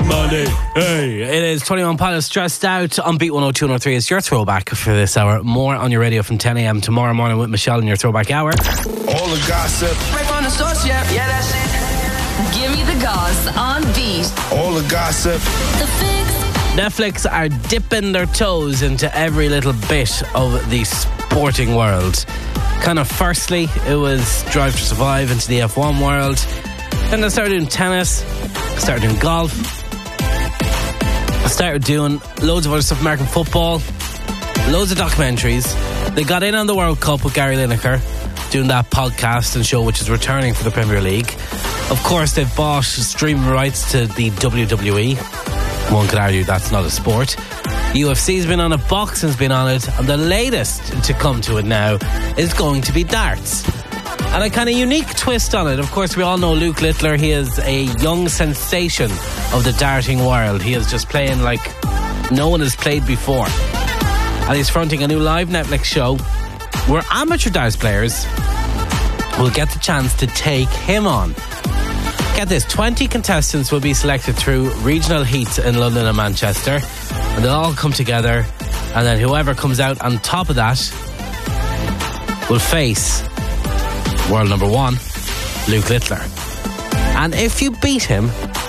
money. Hey, it is 21 Pilots Stressed Out on Beat 102 and 103. It's your throwback for this hour. More on your radio from 10 a.m. tomorrow morning with Michelle in your throwback hour. All the gossip. Right on the source, yeah, that's it. Give me the goss on Beat. All the gossip. The Fix. Netflix are dipping their toes into every little bit of the sporting world. Kind of firstly, it was Drive to Survive into the F1 world. Then they started doing tennis, started doing golf, started doing loads of other stuff, American football, loads of documentaries. They got in on the World Cup with Gary Lineker, doing that podcast and show which is returning for the Premier League. Of course, they've bought streaming rights to the WWE. One could argue that's not a sport. UFC's been on it, boxing's been on it, and the latest to come to it now is going to be darts. And a kind of unique twist on it. Of course, we all know Luke Littler. He is a young sensation of the darting world. He is just playing like no one has played before. And he's fronting a new live Netflix show where amateur darts players will get the chance to take him on. Get this, 20 contestants will be selected through regional heats in London and Manchester. And they'll all come together. And then whoever comes out on top of that will face world number one, Luke Littler. And if you beat him,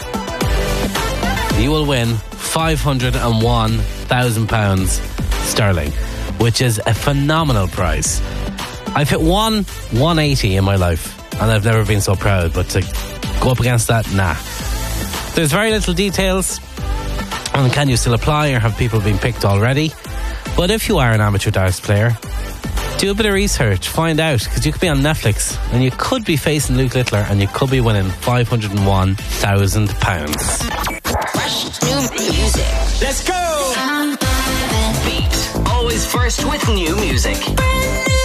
you will win £501,000 sterling, which is a phenomenal prize. I've hit 180 in my life, and I've never been so proud, but to go up against that, nah. There's very little details on can you still apply or have people been picked already. But if you are an amateur darts player, do a bit of research, find out, because you could be on Netflix and you could be facing Luke Littler and you could be winning £501,000. Fresh new music. Let's go! Beat. Always first with new music.